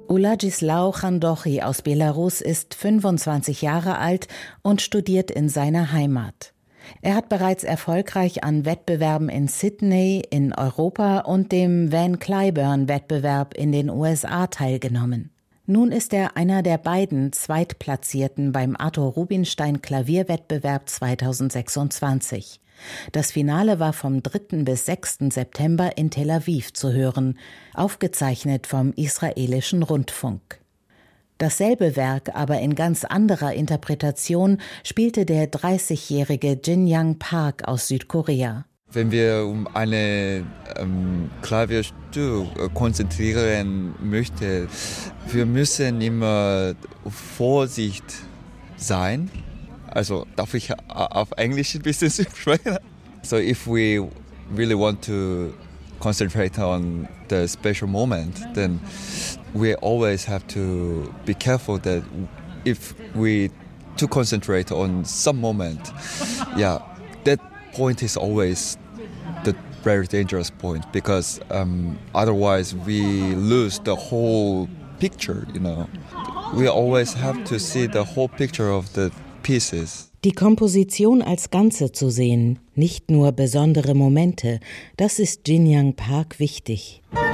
Uladzisław Chandochi aus Belarus ist 25 Jahre alt und studiert in seiner Heimat. Er hat bereits erfolgreich an Wettbewerben in Sydney in Europa und dem Van Cliburn-Wettbewerb in den USA teilgenommen. Nun ist er einer der beiden Zweitplatzierten beim Arthur Rubinstein Klavierwettbewerb 2026. Das Finale war vom 3. bis 6. September in Tel Aviv zu hören, aufgezeichnet vom israelischen Rundfunk. Dasselbe Werk, aber in ganz anderer Interpretation, spielte der 30-jährige Jin Young Park aus Südkorea. Wenn wir um eine Klavierstück konzentrieren möchten, wir müssen immer Vorsicht sein. Also darf ich auf Englisch ein bisschen sprechen? So if we really want to concentrate on the special moment, then we always have to be careful that if we to concentrate on some moment, that point is always the very dangerous point because otherwise we lose the whole picture, We always have to see the whole picture of the pieces. Die Komposition als Ganze zu sehen, nicht nur besondere Momente, das ist Jin Young Park wichtig.